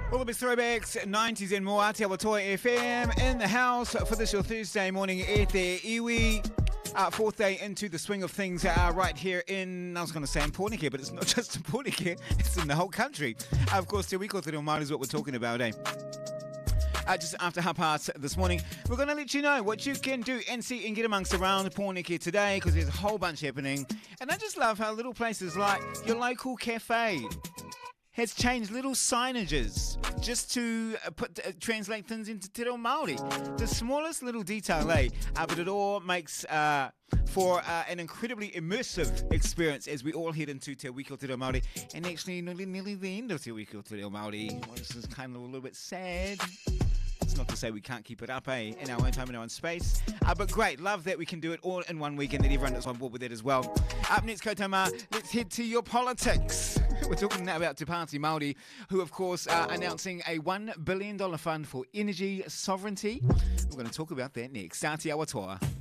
All the best throwbacks, 90s and more. Aotearoa FM in the house for this your Thursday morning at the iwi. Fourth day into the swing of things right here in, I was going to say in Pōneke, but it's not just in Pōneke, it's in the whole country. Of course, Te Wiko Te Reo Māori is what we're talking about, just after 8:30 this morning, we're going to let you know what you can do and see and get amongst around Pōneke today, because there's a whole bunch happening. And I just love how little places like your local cafe has changed little signages just to translate things into Te Reo Māori. The smallest little detail, but it all makes for an incredibly immersive experience as we all head into Te Wiko Te Reo Māori. And actually, nearly the end of Te Wiko Te Reo Māori. Well, this is kind of a little bit sad. It's not to say we can't keep it up, in our own time, in our own space. But great, love that we can do it all in one week and that everyone is on board with that as well. Up next, Kotama, let's head to your politics. We're talking now about Te Pāti Māori, who, of course, are announcing a $1 billion fund for energy sovereignty. We're going to talk about that next. Aotearoa.